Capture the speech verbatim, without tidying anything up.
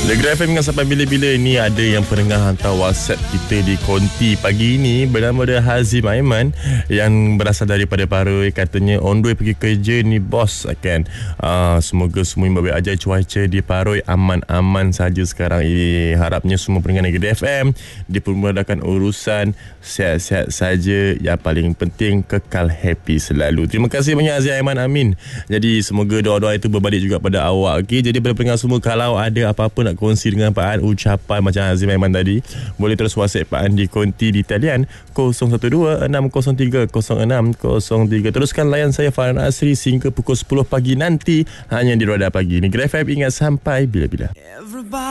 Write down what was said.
Negeri F M ingat sampai bila-bila ni ada yang pendengar hantar WhatsApp kita di konti pagi ini bernama dia Hazim Aiman yang berasal daripada Paroi. Katanya on the way pergi kerja ni bos kan. Uh, semoga semua yang baik aja, cuaca di Paroi aman-aman saja sekarang ini. Harapnya semua pendengar Negeri F M dipermudahkan urusan, sihat-sihat saja. Yang paling penting kekal happy selalu. Terima kasih banyak Hazim Aiman, amin. Jadi semoga doa-doa itu berbalik juga pada awak. Okay? Jadi pada pendengar semua, kalau ada apa-apa nak kongsi dengan Pak An, ucapan macam Hazim Aiman tadi, boleh terus WhatsApp Pak An di konti di talian kosong satu dua enam kosong tiga kosong enam kosong tiga. Teruskan layan saya Farhan Asri sehingga pukul sepuluh pagi nanti hanya di Roda Pagi. Negeri F M ingat sampai bila-bila.